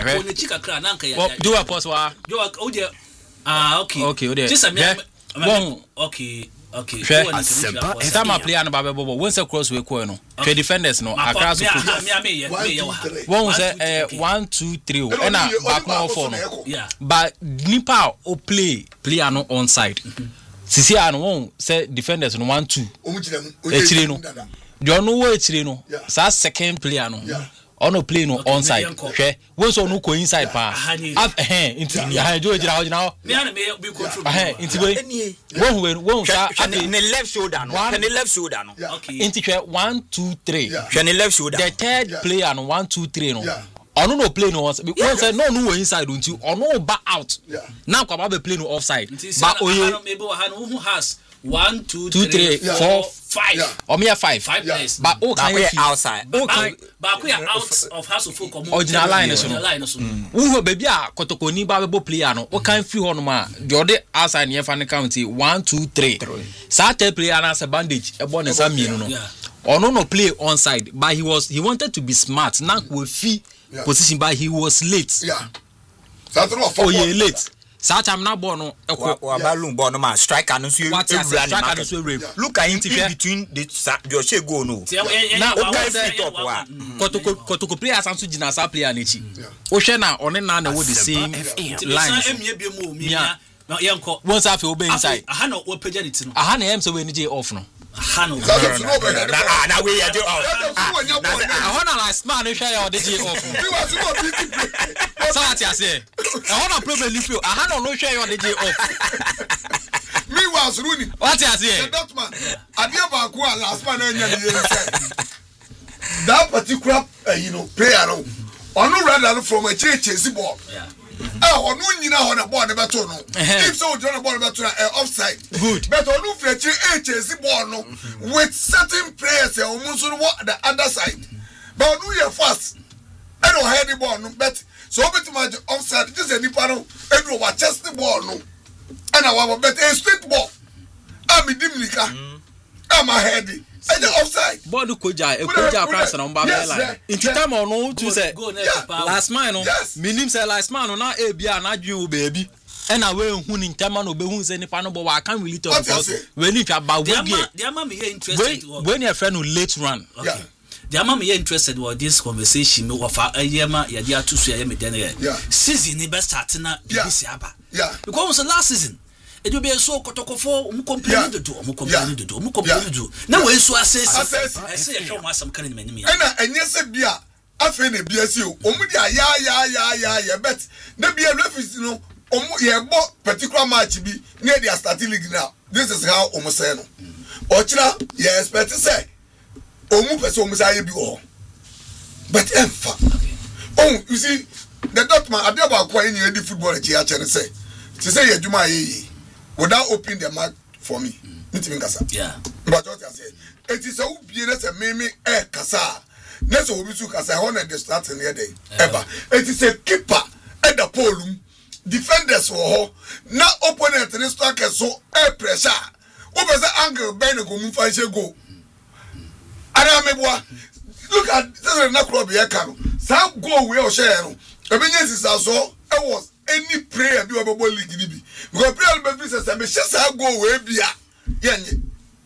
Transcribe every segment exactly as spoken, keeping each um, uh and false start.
ko ne chika kra na nka ya do a pause wa do o de ah okay okay o de just me one okay okay Sama player no ba be bobo won say cross we ko no three defenders no across the field won say eh one two three e na back no four no but nipa o play player no on side sisi an won say defenders no one two e chire no do no wo e chire no sa second player no ono play no on side hwe won so no ko inside pa eh inti ha jo ejira ho jina ho me na me be control eh inti we won we won sa ne left shoulder no ne left shoulder no inti hwe one two three hwe ne left shoulder the third player no one two three no ono no play no once because say no no inside until ono back out now kwa ba play no offside but oye maybe ha no who has one two three four five or me five five players but all can outside all can but we are out of house of folk original line so who go baby a kotokoni ba be player no o can free hono ma the other outside near fan county one two three start player na say bandage e born in some mienu no ono no play on side but he was he wanted to be smart now we fee position but he was late yeah that no for oh yeah late South am na ball no ekwo wa balloon ball no ma striker no so e look at him between the your goal no na o guy fit up wa kotoko kotoko player asanso gina sa player na chi o hwe na one na na wo the same line emie bia mu mi na yenko won sa fe obe inside aha na o pagya it no aha na em so we ni j off no aha no na na we ya j off aha na last man hwe ya o de j off we was no beat so what you say I want problem leave you aha na no hwe ya o de j off me was running what you say that man adia ba ko last man anya ni inside that particular uh, you know player no onu rather from a chase chase ball yeah ah onu nyina ho na ball na beto no if so do na ball beto na offside good but onu free chase ball no with certain players e omo so the other side but onu ye fast and o head the ball no but so bit match offside just any pano edu wa chest the ball no and our bet a straight ball am dimnika am head and the offside ball koja e koja France na mba line into time on to say last man no minim say last man no na e bia na dwen o baby and away hu ni ntama no be hu say nipa no but I can't really talk because when you about we dey am me interested when your friend late run yeah the am me interested with this conversation me of ayema ya dia to so ya me den season ni best start na bisi aba yeah because last season it will be so kotokofo um complain do do um complain do do um complain do na we so assess I say e show ma some kind of me na enye se bia afa na bia si o omu dia ya ya ya ya ya bet na bia referee no omu ye bo particular match bi na dia starting league now this is how omu say no ochira ye expect say omu pese omu say bi o but emfa oh you see the Dortmund abiaba kwa any the football e a chere say to say ye djuma ye without opening the mouth for me meeting kasa yeah but what I say it is a ubie na say me me e kasa na so obi su kasa ho na the starting here dey ever it is a keeper at the pole defenders wo na opponent ni striker so e pressure wo be say angle ben go mu fa she go ara meboa look at this na club here kan sa go we o share no e be nyesi sa so e was any prayer bi obobo league ni bi because prayer be fi say me shesa go we bia yenye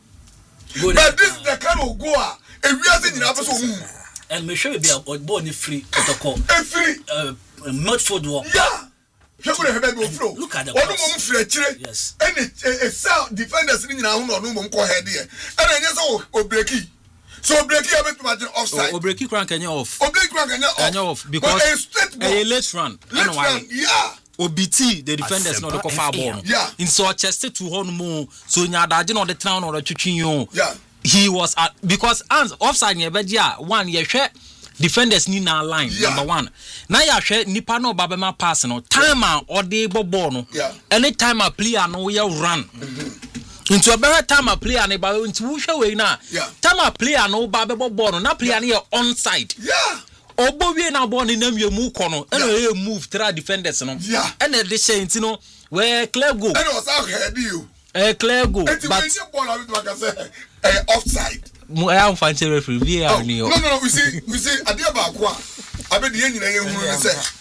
but this is the kind of go a e wi ase nyina be so hu and me show be a ball ni free protocol e free uh midfield work yeah you go have be flow look at the onu mo free chire yes any a cell defenders ni nyina hu no onu mo ko head here and enye so o breaki so breaki e be imagine offside o breaki crank enya off o breaki crank enya off enya off because a straight ball a late run late run yeah O B T the defenders no the cover ball yeah in so chest to hon mo so nya daje no the town no the twitwin yo yeah he was at, because hands offside near bedia one ye hwe defenders ni na line yeah. number one na ya hwe nipa no babema pass no time a ode ball no yeah. any time a player no ye run mm-hmm. into a better time a player ne ba into hwe we na yeah. time a player no babeba ball no na player yeah. ne onside yeah obo we na ball ni na miemu ko no e no move three defenders no yeah and the say ntino we clear goal and was out head you eh clear goal but when you ball out like I say eh offside mo I am fan referee V A R ni no no no we see we see adia ba ko a abe de nyina ye hu ni say